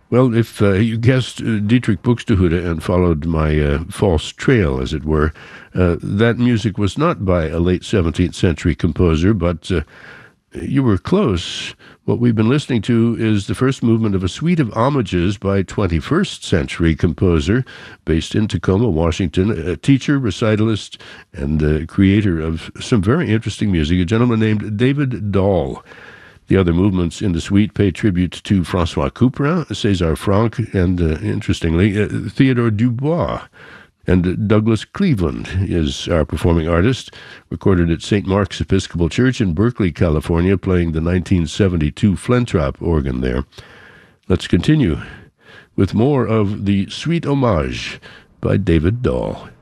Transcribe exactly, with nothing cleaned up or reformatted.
Well, if uh, you guessed uh, Dietrich Buxtehude and followed my uh, false trail, as it were, uh, that music was not by a late seventeenth century composer, but uh, you were close. What we've been listening to is the first movement of a suite of homages by twenty-first century composer based in Tacoma, Washington, a teacher, recitalist, and uh, creator of some very interesting music, a gentleman named David Dahl. The other movements in the suite pay tribute to Francois Couperin, César Franck, and, uh, interestingly, uh, Theodore Dubois. And Douglas Cleveland is our performing artist, recorded at Saint Mark's Episcopal Church in Berkeley, California, playing the nineteen seventy-two Flentrop organ there. Let's continue with more of the Suite Hommage by David Dahl.